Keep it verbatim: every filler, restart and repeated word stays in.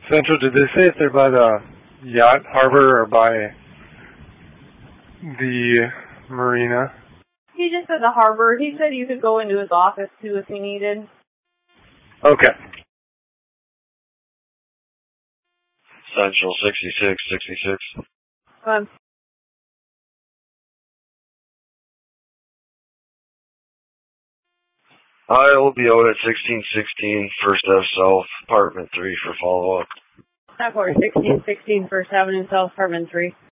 Central, did they say if they're by the yacht harbor or by the marina? He just said the harbor. He said you could go into his office, too, if you needed. Okay. Central sixty-six sixty-six. Um, I will be out at sixteen sixteen First Ave South, Apartment three for follow-up. That for sixteen sixteen First Avenue South, Apartment three.